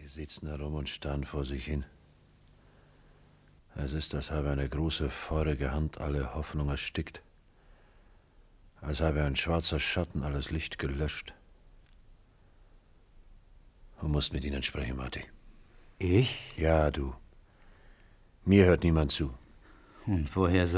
Die sitzen herum und starren vor sich hin. Es ist, als habe eine große, feurige Hand alle Hoffnung erstickt. Als habe ein schwarzer Schatten alles Licht gelöscht. Du musst mit ihnen sprechen, Marty. Ich? Ja, du. Mir hört niemand zu. Und woher